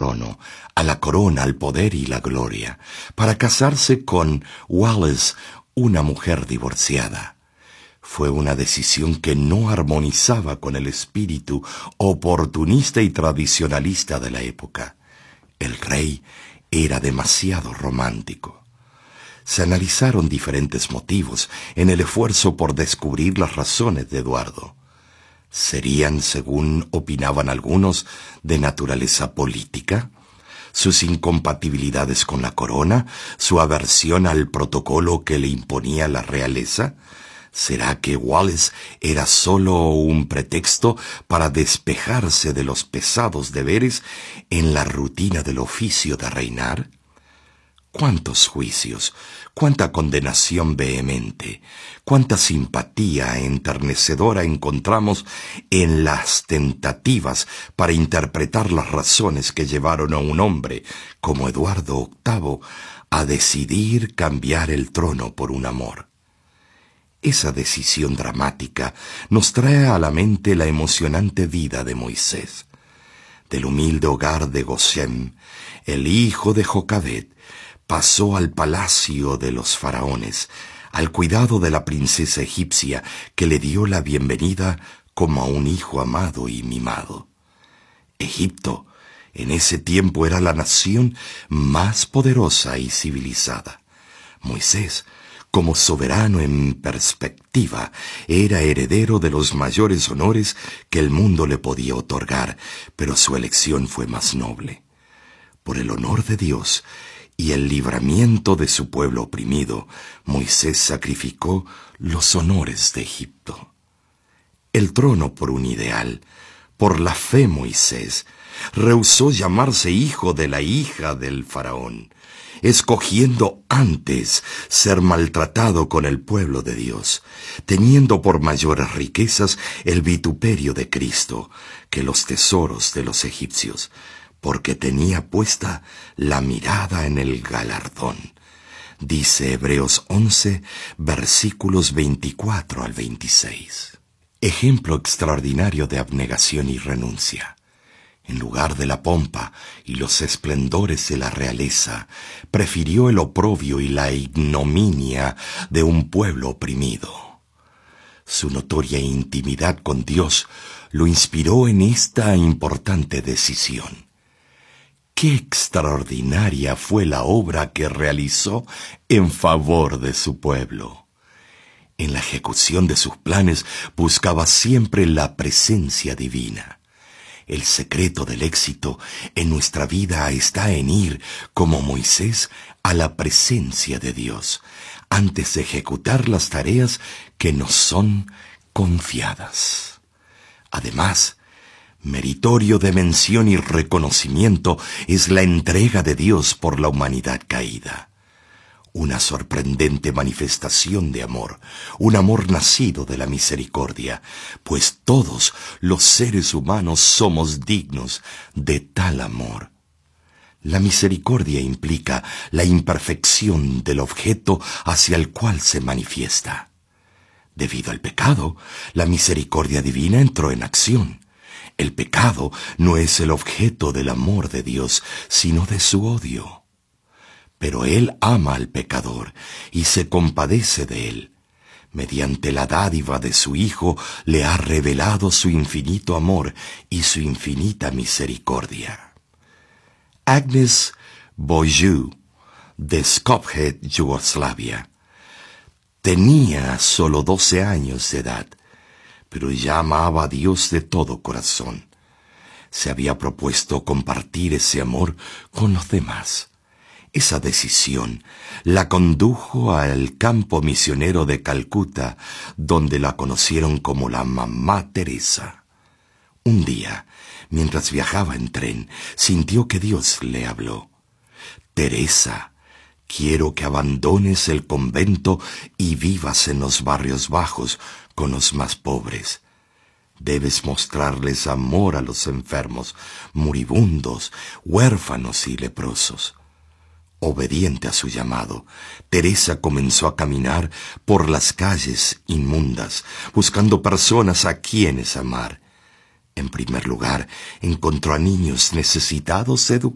trono, a la corona, al poder y la gloria, para casarse con Wallis, una mujer divorciada. Fue una decisión que no armonizaba con el espíritu oportunista y tradicionalista de la época. El rey era demasiado romántico. Se analizaron diferentes motivos en el esfuerzo por descubrir las razones de Eduardo. ¿Serían, según opinaban algunos, de naturaleza política? ¿Sus incompatibilidades con la corona? ¿Su aversión al protocolo que le imponía la realeza? ¿Será que Wallis era solo un pretexto para despejarse de los pesados deberes en la rutina del oficio de reinar? ¿Cuántos juicios, cuánta condenación vehemente, cuánta simpatía enternecedora encontramos en las tentativas para interpretar las razones que llevaron a un hombre como Eduardo VIII a decidir cambiar el trono por un amor? Esa decisión dramática nos trae a la mente la emocionante vida de Moisés. Del humilde hogar de Gosén, el hijo de Jocabed pasó al palacio de los faraones, al cuidado de la princesa egipcia que le dio la bienvenida como a un hijo amado y mimado. Egipto, en ese tiempo, era la nación más poderosa y civilizada. Moisés, como soberano en perspectiva, era heredero de los mayores honores que el mundo le podía otorgar, pero su elección fue más noble. Por el honor de Dios y el libramiento de su pueblo oprimido, Moisés sacrificó los honores de Egipto. El trono por un ideal, por la fe Moisés, rehusó llamarse hijo de la hija del faraón, escogiendo antes ser maltratado con el pueblo de Dios, teniendo por mayores riquezas el vituperio de Cristo que los tesoros de los egipcios, porque tenía puesta la mirada en el galardón. Dice Hebreos 11, versículos 24 al 26. Ejemplo extraordinario de abnegación y renuncia. En lugar de la pompa y los esplendores de la realeza, prefirió el oprobio y la ignominia de un pueblo oprimido. Su notoria intimidad con Dios lo inspiró en esta importante decisión. ¡Qué extraordinaria fue la obra que realizó en favor de su pueblo! En la ejecución de sus planes buscaba siempre la presencia divina. El secreto del éxito en nuestra vida está en ir, como Moisés, a la presencia de Dios, antes de ejecutar las tareas que nos son confiadas. Además, meritorio de mención y reconocimiento es la entrega de Dios por la humanidad caída. Una sorprendente manifestación de amor, un amor nacido de la misericordia, pues todos los seres humanos somos dignos de tal amor. La misericordia implica la imperfección del objeto hacia el cual se manifiesta. Debido al pecado, la misericordia divina entró en acción. El pecado no es el objeto del amor de Dios, sino de su odio. Pero Él ama al pecador y se compadece de él. Mediante la dádiva de su Hijo le ha revelado su infinito amor y su infinita misericordia. Agnes Boyou, de Skopje, Yugoslavia, tenía solo 12 años de edad, pero ya amaba a Dios de todo corazón. Se había propuesto compartir ese amor con los demás. Esa decisión la condujo al campo misionero de Calcuta, donde la conocieron como la Mamá Teresa. Un día, mientras viajaba en tren, sintió que Dios le habló. Teresa, quiero que abandones el convento y vivas en los barrios bajos con los más pobres. Debes mostrarles amor a los enfermos, moribundos, huérfanos y leprosos. Obediente a su llamado, Teresa comenzó a caminar por las calles inmundas, buscando personas a quienes amar. En primer lugar, encontró a niños necesitados de